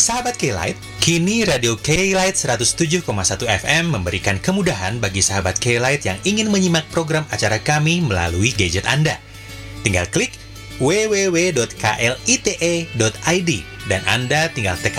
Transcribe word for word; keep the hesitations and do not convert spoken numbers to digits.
Sahabat K-Lite, kini Radio K-Lite seratus tujuh koma satu F M memberikan kemudahan bagi sahabat K-Lite yang ingin menyimak program acara kami melalui gadget Anda. Tinggal klik w w w dot k l i t e dot i d dan Anda tinggal tekan